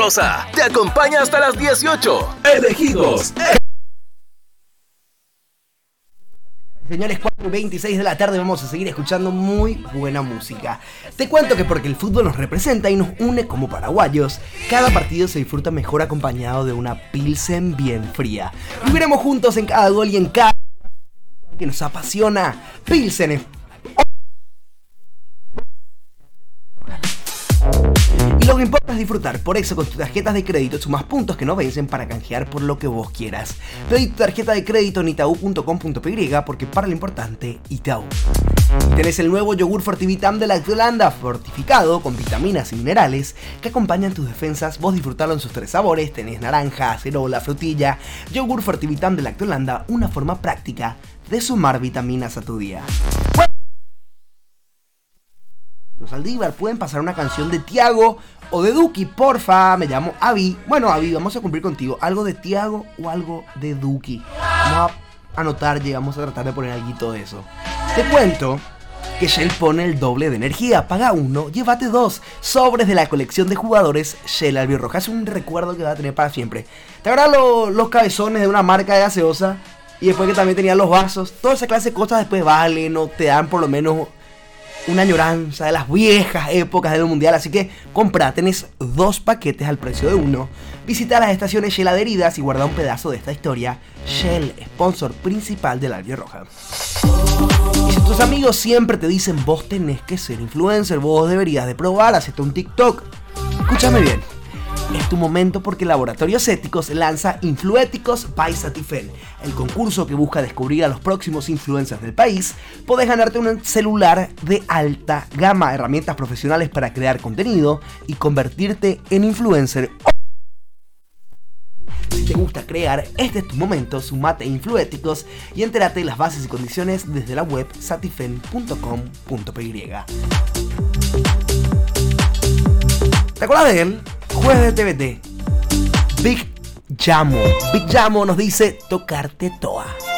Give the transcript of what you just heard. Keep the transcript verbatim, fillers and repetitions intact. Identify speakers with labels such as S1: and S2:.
S1: Mendoza te acompaña hasta las dieciocho. Elegidos.
S2: Señores, cuatro y veintiséis de la tarde vamos a seguir escuchando muy buena música. Te cuento que porque el fútbol nos representa y nos une como paraguayos, cada partido se disfruta mejor acompañado de una Pilsen bien fría. Viviremos juntos en cada gol y en cada que nos apasiona. Pilsen es... Y lo que importa es disfrutar, por eso con tus tarjetas de crédito sumas puntos que no vencen para canjear por lo que vos quieras. Pedí tu tarjeta de crédito en itaú punto com punto pe porque para lo importante, Itaú. Tenés el nuevo yogur Fortivitam de Lactolanda, fortificado con vitaminas y minerales que acompañan tus defensas. Vos disfrutalo en sus tres sabores, tenés naranja, acerola, frutilla. Yogur Fortivitam de Lactolanda, una forma práctica de sumar vitaminas a tu día. Los Saldívar pueden pasar una canción de Tiago o de Duki, porfa. Me llamo Avi. Bueno, Avi, vamos a cumplir contigo. Algo de Tiago o algo de Duki. Vamos a anotar, llegamos a tratar de poner algo de eso. Te cuento que Shell pone el doble de energía. Paga uno, llévate dos sobres de la colección de jugadores Shell Albirroja. Es un recuerdo que vas a tener para siempre. ¿Te acuerdas los, los cabezones de una marca de gaseosa? Y después que también tenían los vasos. Toda esa clase de cosas después valen o te dan por lo menos una añoranza de las viejas épocas del mundial. Así que compra, tenés dos paquetes al precio de uno. Visita las estaciones Shell adheridas y guarda un pedazo de esta historia. Shell, sponsor principal de la Albirroja. Y si tus amigos siempre te dicen vos tenés que ser influencer, vos deberías de probar, hacerte un TikTok, escúchame bien. Es tu momento porque Laboratorios Éticos lanza Influéticos by Satifen, el concurso que busca descubrir a los próximos influencers del país. Podés ganarte un celular de alta gama, herramientas profesionales para crear contenido y convertirte en influencer. Si te gusta crear, este es tu momento. Sumate a Influéticos y entérate de las bases y condiciones desde la web satifen punto com punto pe. ¿Te acuerdas de él? Juez de T V T, Big Jamo. Big Jamo nos dice tocarte toa.